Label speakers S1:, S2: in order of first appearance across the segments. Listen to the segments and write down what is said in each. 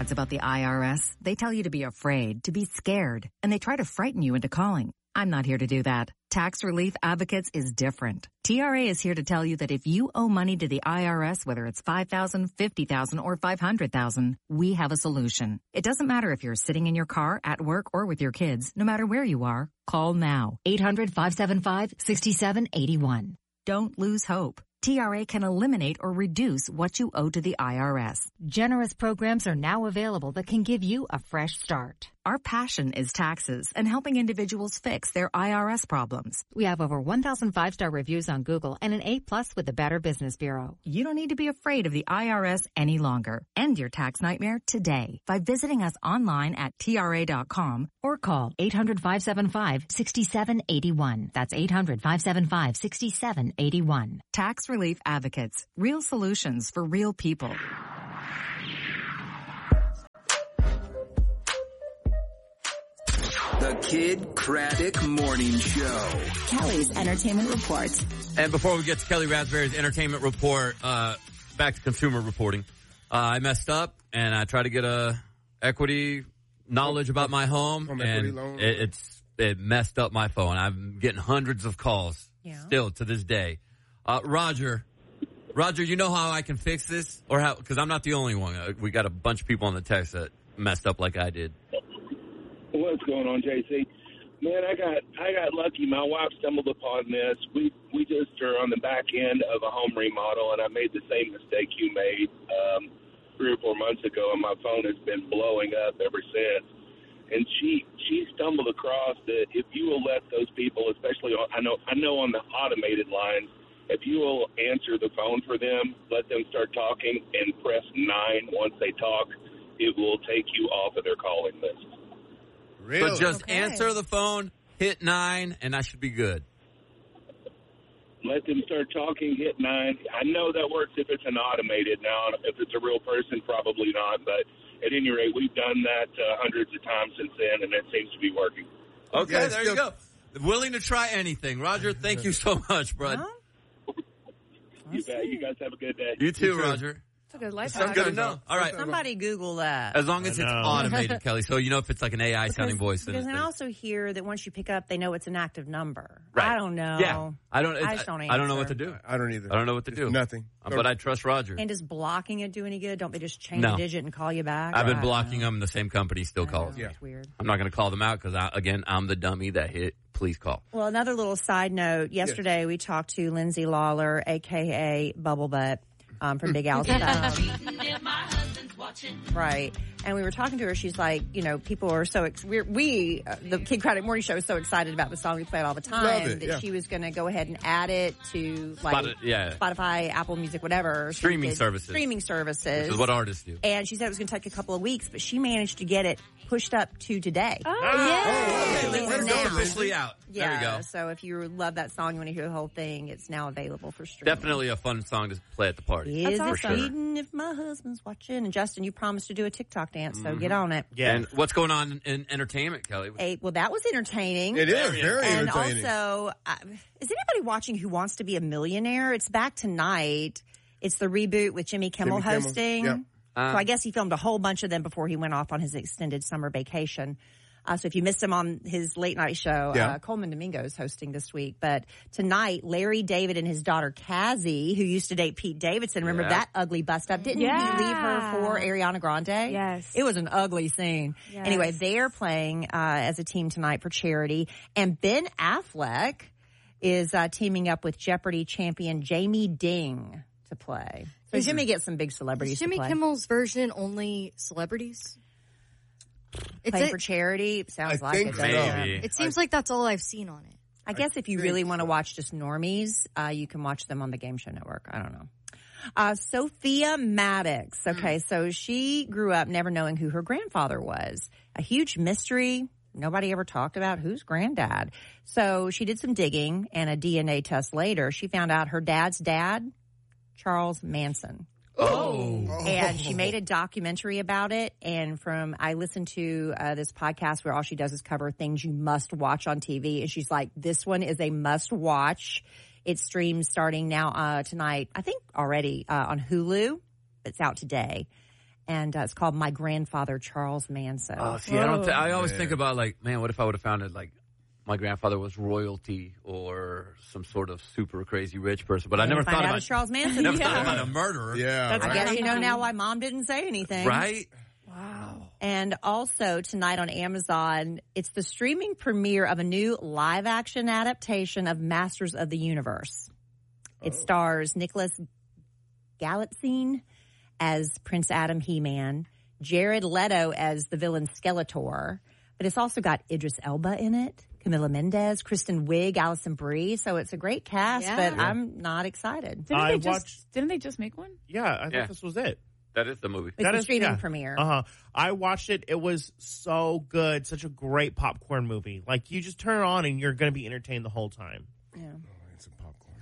S1: It's about the IRS. They tell you to be afraid, to be scared, and they try to frighten you into calling. I'm not here to do that. Tax Relief Advocates is different. TRA is here to tell you that if you owe money to the IRS, whether it's $5,000, $50,000, or $500,000, we have a solution. It doesn't matter if you're sitting in your car, at work, or with your kids. No matter where you are, call now. 800-575-6781. Don't lose hope. TRA can eliminate or reduce what you owe to the IRS. Generous programs are now available that can give you a fresh start. Our passion is taxes and helping individuals fix their IRS problems. We have over 1,000 5-star reviews on Google and an A+ with the Better Business Bureau. You don't need to be afraid of the IRS any longer. End your tax nightmare today by visiting us online at TRA.com or call 800-575-6781. That's 800-575-6781. Tax Relief Advocates. Real solutions for real people.
S2: The Kid Craddock Morning Show.
S3: Kelly's Entertainment Report.
S4: And before we get to Kelly Raspberry's Entertainment Report, back to consumer reporting. I messed up, and I tried to get equity knowledge about my home, and it messed up my phone. I'm getting hundreds of calls still to this day. Roger, you know how I can fix this? Or how? Because I'm not the only one. We got a bunch of people on the text that messed up like I did.
S5: What's going on, JC? Man, I got lucky. My wife stumbled upon this. We just are on the back end of a home remodel, and I made the same mistake you made 3 or 4 months ago, and my phone has been blowing up ever since. And she stumbled across that if you will let those people, especially I know on the automated lines, if you will answer the phone for them, let them start talking, and press 9 once they talk, it will take you off of their calling list.
S4: Really? So just answer the phone, hit 9, and I should be good.
S5: Let them start talking, hit 9. I know that works if it's an automated. Now, if it's a real person, probably not. But at any rate, we've done that hundreds of times since then, and it seems to be working.
S4: Okay, there you go. Willing to try anything. Roger, thank you so much, bud.
S5: You bet. You guys have a good day.
S4: You too, Roger.
S6: That's a good life
S4: hack. Good to know. All right.
S7: Somebody Google that.
S4: As long as it's automated, Kelly. So you know if it's like an AI sounding voice.
S7: Because I also hear that once you pick up, they know it's an active number.
S4: Right.
S7: I don't know.
S4: Yeah. I
S7: just don't answer.
S4: I don't know what to do.
S8: I don't either.
S4: I don't know what to do.
S8: Nothing.
S4: But I trust Roger.
S7: And does blocking it do any good? Don't they just change a digit and call you back?
S4: I've been blocking them. The same company still calls.
S7: That's weird.
S4: I'm not going to call them out because, I'm the dummy that hit please call.
S7: Well, another little side note. Yesterday we talked to Lindsay Lawler, a.k.a. Bubble Butt. From Big Al's Right. And we were talking to her. She's like, people are so, the Kid Craddock Morning Show is so excited about the song we play all the time that she was going to go ahead and add it to Spotify, Apple Music, whatever.
S4: Streaming services.
S7: Which
S4: is what artists do.
S7: And she said it was going to take a couple of weeks, but she managed to get it pushed up to today.
S4: It's officially out.
S7: Yeah,
S4: there you go.
S7: So if you love that song, you want to hear the whole thing, it's now available for streaming.
S4: Definitely a fun song to play at the party.
S7: Is
S4: for
S7: it
S4: sure.
S7: Even if my husband's watching? And Justin, you promised to do a TikTok dance, so get on it.
S4: Yeah. And what's going on in entertainment, Kelly?
S7: Well, that was entertaining.
S8: It is very
S7: and
S8: entertaining.
S7: And also, is anybody watching Who Wants to Be a Millionaire? It's back tonight. It's the reboot with Jimmy Kimmel hosting.
S8: Yeah.
S7: So I guess he filmed a whole bunch of them before he went off on his extended summer vacation. So if you missed him on his late night show, Coleman Domingo is hosting this week. But tonight, Larry David and his daughter Cassie, who used to date Pete Davidson, remember that ugly bust up? Didn't he leave her for Ariana Grande?
S6: Yes.
S7: It was an ugly scene.
S6: Yes.
S7: Anyway, they're playing as a team tonight for charity. And Ben Affleck is teaming up with Jeopardy champion Jamie Ding to play. So Jimmy gets some big celebrities to play.
S6: Jimmy Kimmel's version only celebrities?
S7: Playing for charity? Sounds like it.
S4: Maybe.
S6: It seems like that's all I've seen on it.
S7: I guess if you really want to watch just normies, you can watch them on the Game Show Network. I don't know. Sophia Maddox. Okay, so she grew up never knowing who her grandfather was. A huge mystery. Nobody ever talked about who's granddad. So she did some digging, and a DNA test later, she found out her dad's dad, Charles Manson. And she made a documentary about it. And I listened to this podcast where all she does is cover things you must watch on TV. And she's like, this one is a must watch. It streams starting now tonight, I think already on Hulu. It's out today. And it's called My Grandfather, Charles Manson.
S4: Oh, see, I always think about, like, man, what if I would have found it, like, my grandfather was royalty or some sort of super crazy rich person. But I never thought about
S7: Charles Manson.
S4: Never thought about a murderer.
S8: Yeah.
S7: I guess you know now why Mom didn't say anything.
S4: Right?
S6: Wow.
S7: And also tonight on Amazon, it's the streaming premiere of a new live-action adaptation of Masters of the Universe. It stars Nicholas Galitzine as Prince Adam He-Man, Jared Leto as the villain Skeletor, but it's also got Idris Elba in it, Camila Mendez, Kristen Wiig, Alison Brie. So it's a great cast, but I'm not excited.
S9: Didn't they just make one?
S8: Yeah, I thought this was it.
S4: That is the movie.
S7: It's the streaming premiere.
S8: I watched it. It was so good. Such a great popcorn movie. Like, you just turn it on and you're going to be entertained the whole time.
S7: Yeah.
S8: Some popcorn.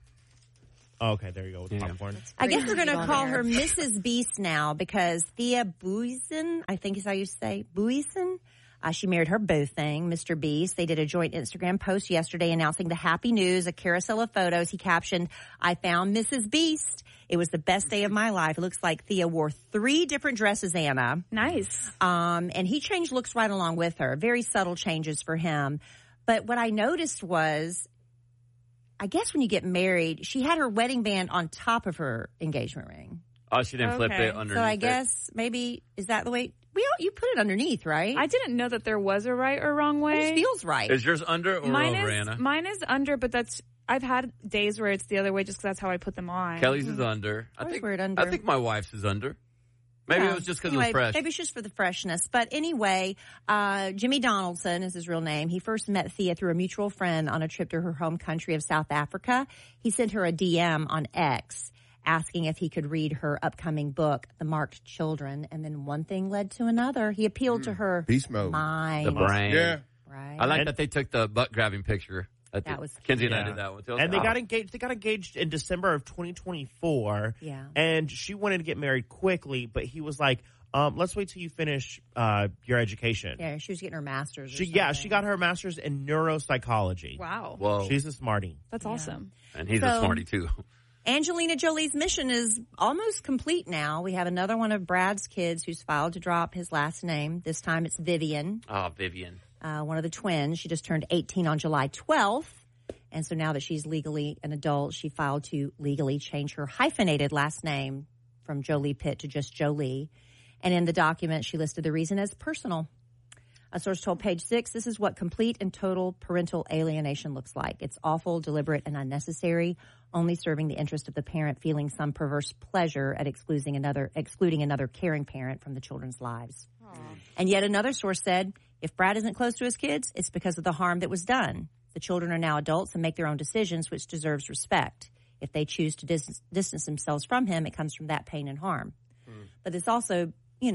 S8: Oh, okay, there you go with popcorn.
S7: I guess we're going to call her Mrs. Beast now because Thea Buisen, I think is how you say, Buisen, she married her boo thing, Mr. Beast. They did a joint Instagram post yesterday announcing the happy news, a carousel of photos. He captioned, "I found Mrs. Beast. It was the best day of my life." It looks like Thea wore 3 different dresses, Anna.
S9: Nice.
S7: And he changed looks right along with her. Very subtle changes for him. But what I noticed was, I guess when you get married, she had her wedding band on top of her engagement ring.
S4: Oh, she didn't flip it underneath.
S7: So I guess maybe, is that the way? You put it underneath, right?
S9: I didn't know that there was a right or wrong way.
S7: It just feels right.
S4: Is yours under or over, Anna?
S9: Mine is under, but I've had days where it's the other way just because that's how I put them on.
S4: Kelly's is under. I think my wife's is under. Maybe it was just because it was fresh.
S7: Maybe it's just for the freshness. But anyway, Jimmy Donaldson is his real name. He first met Thea through a mutual friend on a trip to her home country of South Africa. He sent her a DM on X asking if he could read her upcoming book, The Marked Children. And then one thing led to another. He appealed to her
S8: beast mode.
S7: mind.
S4: The brain.
S8: Yeah.
S7: Right.
S4: I like that they took the butt-grabbing picture.
S7: That was
S4: Kinsey and I did that one too.
S8: And they got engaged. They got engaged in December of 2024.
S7: Yeah.
S8: And she wanted to get married quickly, but he was like, let's wait till you finish your education.
S7: Yeah, she was getting her master's.
S8: She got her master's in neuropsychology.
S9: Wow.
S4: Whoa.
S8: She's a smarty.
S9: That's awesome.
S4: And he's a smarty too.
S7: Angelina Jolie's mission is almost complete now. We have another one of Brad's kids who's filed to drop his last name. This time it's Vivian.
S4: Oh, Vivian.
S7: One of the twins. She just turned 18 on July 12th. And so now that she's legally an adult, she filed to legally change her hyphenated last name from Jolie Pitt to just Jolie. And in the document, she listed the reason as personal. A source told Page Six, this is what complete and total parental alienation looks like. It's awful, deliberate, and unnecessary, only serving the interest of the parent feeling some perverse pleasure at excluding another caring parent from the children's lives. Aww. And yet another source said, if Brad isn't close to his kids, it's because of the harm that was done. The children are now adults and make their own decisions, which deserves respect. If they choose to distance themselves from him, it comes from that pain and harm. But it's also,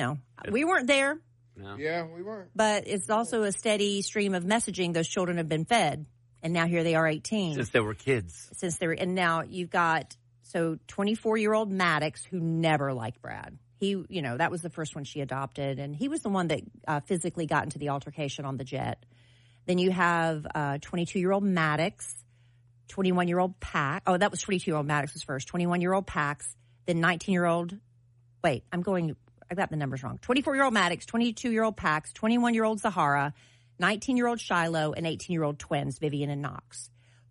S7: we weren't there.
S4: No.
S8: Yeah, we weren't.
S7: But it's also a steady stream of messaging. Those children have been fed, and now here they are 18.
S4: Since they were kids.
S7: And now you've got, 24-year-old Maddox, who never liked Brad. He, that was the first one she adopted, and he was the one that physically got into the altercation on the jet. Then you have 22-year-old Maddox, 21-year-old Pax. Oh, that was 22-year-old Maddox was first. 21-year-old Pax, then 19-year-old. Wait, I got the numbers wrong. 24-year-old Maddox, 22-year-old Pax, 21-year-old Zahara, 19-year-old Shiloh, and 18-year-old twins, Vivian and Knox.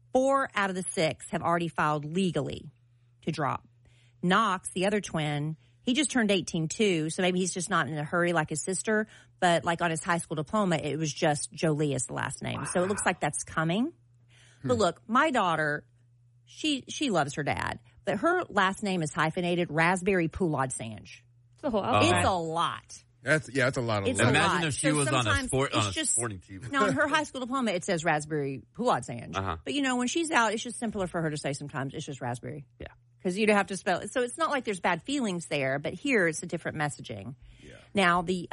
S7: 4 out of the 6 have already filed legally to drop. Knox, the other twin, he just turned 18 too, so maybe he's just not in a hurry like his sister, but like on his high school diploma, it was just Jolie as the last name. Wow. So it looks like that's coming. But look, my daughter, she loves her dad, but her last name is hyphenated Raspberry Poulad Sanj.
S9: It's a
S7: lot.
S8: That's a lot.
S4: Imagine if she was on a sporting team.
S7: No, on her high school diploma, it says Raspberry Poulad Sanj. But when she's out, it's just simpler for her to say sometimes it's just Raspberry.
S4: Yeah.
S7: Because you don't have to spell it. So it's not like there's bad feelings there, but here it's a different messaging. Yeah. Now, the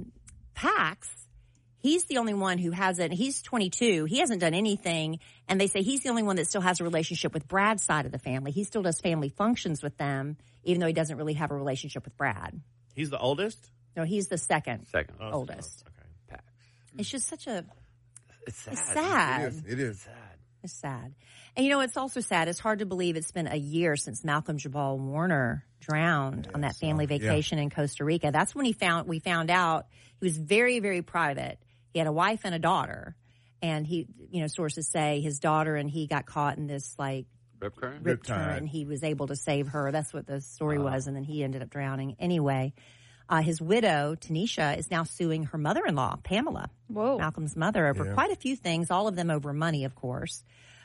S7: Pax, he's the only one who hasn't, he's 22. He hasn't done anything. And they say he's the only one that still has a relationship with Brad's side of the family. He still does family functions with them, even though he doesn't really have a relationship with Brad.
S8: He's the oldest?
S7: No, he's the second oldest.
S8: Okay.
S7: It's just such a...
S4: It's sad.
S7: It's sad.
S8: It is.
S4: Sad.
S7: It's sad. And you know, it's also sad. It's hard to believe it's been a year since Malcolm Jabal Warner drowned on that family vacation in Costa Rica. That's when we found out he was very, very private. He had a wife and a daughter. And he, you know, sources say his daughter and he got caught in this like rip current, and he was able to save her. That's what the story was. And then he ended up drowning anyway. His widow, Tanisha, is now suing her mother-in-law, Pamela, Malcolm's mother, over quite a few things, all of them over money, of course.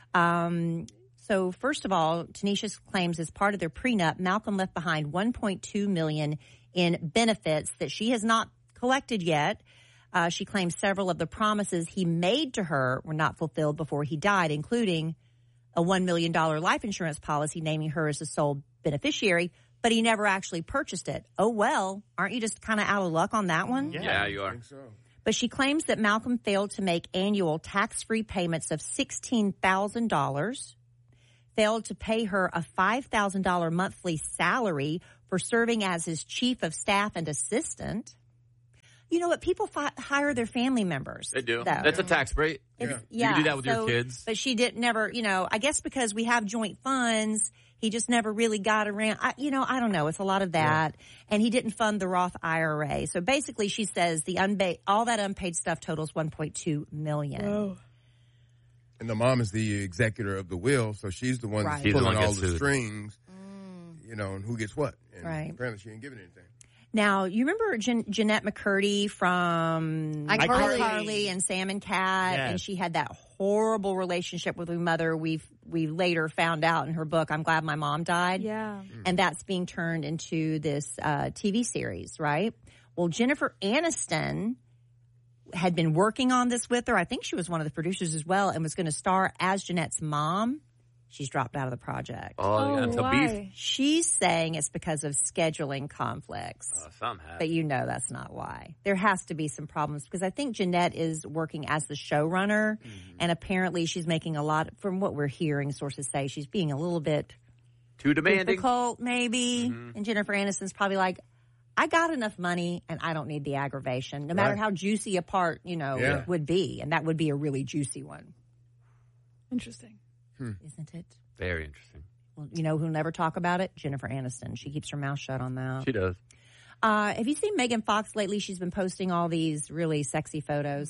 S7: So first of all, Tanisha claims as part of their prenup, Malcolm left behind $1.2 million in benefits that she has not collected yet. She claims several of the promises he made to her were not fulfilled before he died, including a $1 million life insurance policy naming her as the sole beneficiary, but he never actually purchased it. Oh, well, aren't you just kind of out of luck on that one?
S4: Yeah, you are.
S5: I think so.
S7: But she claims that Malcolm failed to make annual tax-free payments of $16,000, failed to pay her a $5,000 monthly salary for serving as his chief of staff and assistant. You know what? People hire their family members.
S4: They do.
S7: Though.
S4: That's a tax break.
S7: Yeah.
S4: You can do that with your kids.
S7: But she never, you know, I guess because we have joint funds, he just never really got around. I don't know. It's a lot of that. Yeah. And he didn't fund the Roth IRA. So basically she says all that unpaid stuff totals $1.2 million.
S10: Whoa. And the mom is the executor of the will, so she's the one that's pulling all the strings, you know, and who gets what. And apparently she ain't giving anything.
S7: Now, you remember Jeanette McCurdy from iCarly and Sam and Cat, and she had that horrible relationship with her mother. We later found out in her book, I'm Glad My Mom Died.
S9: Yeah.
S7: And that's being turned into this TV series, right? Well, Jennifer Aniston had been working on this with her. I think she was one of the producers as well and was going to star as Jeanette's mom. She's dropped out of the project.
S9: Why?
S7: She's saying it's because of scheduling conflicts.
S4: Some have.
S7: But you know that's not why. There has to be some problems because I think Jeanette is working as the showrunner, and apparently she's making a lot, from what we're hearing, sources say she's being a little bit
S4: too demanding,
S7: difficult maybe. And Jennifer Aniston's probably like, I got enough money and I don't need the aggravation, no matter how juicy a part, it would be. And that would be a really juicy one.
S9: Interesting.
S7: Isn't it?
S4: Very interesting.
S7: Well, you know who'll never talk about it? Jennifer Aniston. She keeps her mouth shut on that.
S4: She does.
S7: Have you seen Megan Fox lately? She's been posting all these really sexy photos.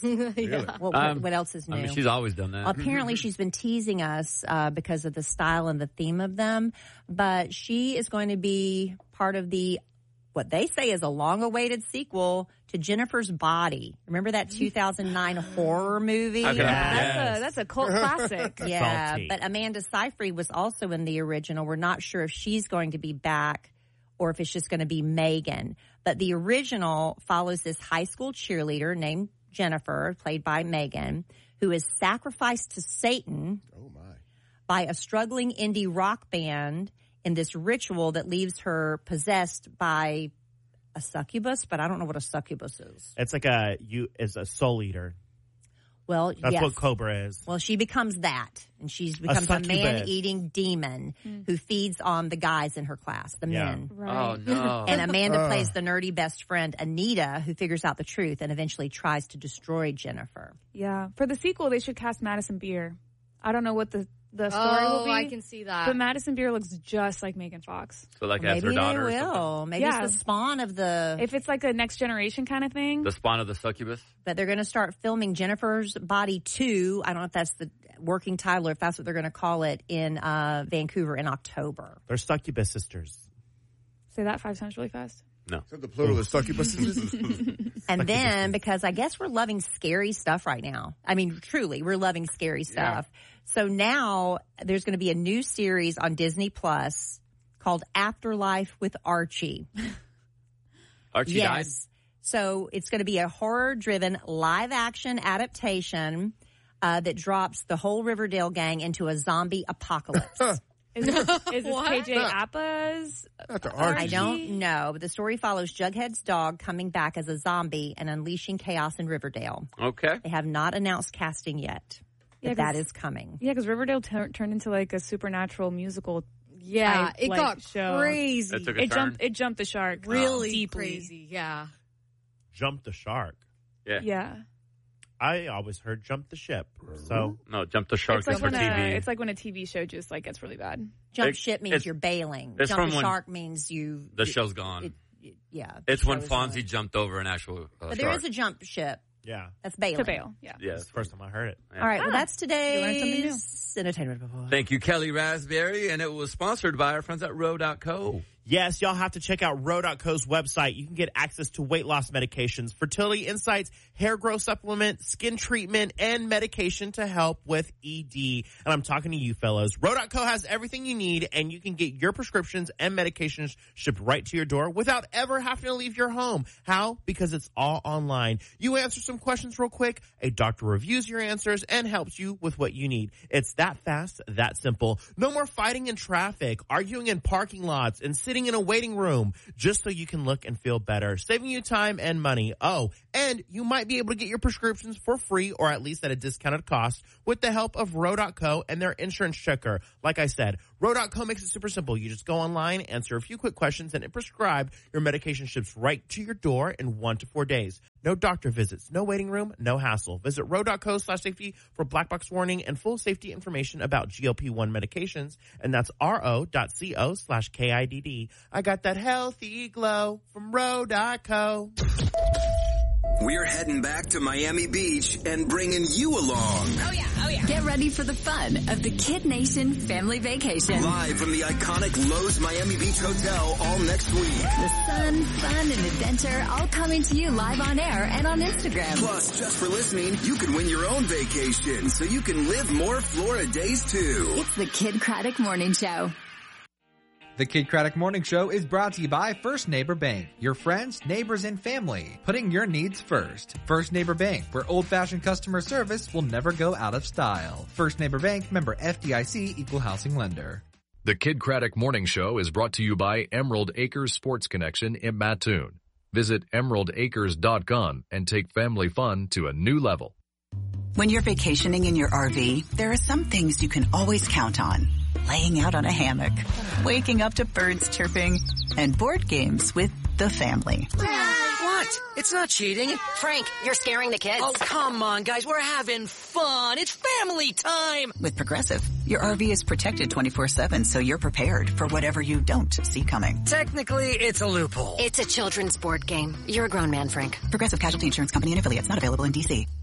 S7: What else is new?
S4: I mean, she's always done that.
S7: Apparently, she's been teasing us because of the style and the theme of them. But she is going to be part of what they say is a long-awaited sequel to Jennifer's Body. Remember that 2009 horror movie?
S9: That's a cult classic.
S7: Yeah,
S8: Salty.
S7: but Amanda Seyfried was also in the original. We're not sure if she's going to be back or if it's just going to be Megan. But the original follows this high school cheerleader named Jennifer, played by Megan, who is sacrificed to Satan by a struggling indie rock band in this ritual that leaves her possessed by a succubus, but I don't know what a succubus is.
S8: It's like is a soul eater.
S7: Well,
S8: that's what Cobra is.
S7: Well, she becomes that, and she becomes a man-eating demon who feeds on the guys in her class, the men.
S9: Right.
S4: Oh, no.
S7: And Amanda plays the nerdy best friend, Anita, who figures out the truth and eventually tries to destroy Jennifer.
S9: Yeah. For the sequel, they should cast Madison Beer. I don't know what the story will be.
S6: I can see that.
S9: But Madison Beer looks just like Megan Fox.
S4: So like as her daughter
S7: Maybe they will.
S4: or something?
S7: Maybe it's the spawn of the...
S9: If it's like a next generation kind of thing.
S4: The spawn of the succubus?
S7: But they're going to start filming Jennifer's Body 2. I don't know if that's the working title or if that's what they're going to call it in Vancouver in October.
S8: They're succubus sisters.
S9: Say that 5 times really fast.
S4: No.
S10: Is that the plural of succubuses?
S7: And then, because I guess we're loving scary stuff right now. I mean, truly, we're loving scary stuff. Yeah. So now there's going to be a new series on Disney Plus called Afterlife with Archie.
S4: Archie died?
S7: So it's going to be a horror-driven live-action adaptation that drops the whole Riverdale gang into a zombie apocalypse.
S9: Is this KJ Appa's?
S7: I don't know, but the story follows Jughead's dog coming back as a zombie and unleashing chaos in Riverdale.
S4: Okay.
S7: They have not announced casting yet, but that is coming.
S9: Yeah, because Riverdale turned into like a supernatural musical.
S6: Yeah, it got
S9: show.
S6: crazy.
S9: It jumped the shark.
S6: Really
S9: deeply.
S6: crazy. Yeah.
S8: Jumped the shark.
S4: Yeah.
S9: Yeah.
S8: I always heard jump the ship. So
S4: no, jump the shark is for TV.
S9: It's like when a TV show just like gets really bad.
S7: Jump ship means you're bailing. Jump the shark means
S4: the show's gone.
S7: Yeah.
S4: It's when Fonzie jumped over an actual
S7: But there is a jump ship.
S8: Yeah.
S7: That's bailing.
S9: To bail, yeah.
S8: That's the first time I heard it.
S7: Yeah. All right, well, that's today's Entertainment Report.
S4: Thank you, Kelly Raspberry, and it was sponsored by our friends at Ro.co.
S8: Yes, y'all have to check out Ro.co's website. You can get access to weight loss medications, fertility insights, hair growth supplement, skin treatment, and medication to help with ED. And I'm talking to you fellows. Ro.co has everything you need, and you can get your prescriptions and medications shipped right to your door without ever having to leave your home. How? Because it's all online. You answer some questions real quick, a doctor reviews your answers, and helps you with what you need. It's that fast, that simple. No more fighting in traffic, arguing in parking lots, and sitting in a waiting room just so you can look and feel better, saving you time and money. Oh, and you might be able to get your prescriptions for free or at least at a discounted cost with the help of Ro.co and their insurance checker. Like I said, Ro.co makes it super simple. You just go online, answer a few quick questions, and it prescribe your medication ships right to your door in 1 to 4 days. No doctor visits, no waiting room, no hassle. Visit Ro.co/safety for black box warning and full safety information about GLP-1 medications. And that's Ro.co/KIDD. I got that healthy glow from Ro.co.
S2: We're heading back to Miami Beach and bringing you along.
S3: Oh, yeah. Get ready for the fun of the Kid Nation family vacation.
S2: Live from the iconic Lowe's Miami Beach Hotel all next week.
S3: The sun, fun, and adventure all coming to you live on air and on Instagram.
S2: Plus, just for listening, you can win your own vacation so you can live more Florida days too.
S3: It's the Kid Craddock Morning Show.
S11: The Kid Craddock Morning Show is brought to you by First Neighbor Bank. Your friends, neighbors, and family. Putting your needs first. First Neighbor Bank, where old-fashioned customer service will never go out of style. First Neighbor Bank, member FDIC, equal housing lender.
S12: The Kid Craddock Morning Show is brought to you by Emerald Acres Sports Connection in Mattoon. Visit emeraldacres.com and take family fun to a new level.
S13: When you're vacationing in your RV, there are some things you can always count on. Laying out on a hammock, waking up to birds chirping, and board games with the family.
S14: What? It's not cheating.
S15: Frank, you're scaring the kids.
S14: Oh, come on, guys. We're having fun. It's family time.
S13: With Progressive, your RV is protected 24/7, so you're prepared for whatever you don't see coming.
S14: Technically, it's a loophole.
S15: It's a children's board game. You're a grown man, Frank.
S13: Progressive Casualty Insurance Company and affiliates, not available in D.C.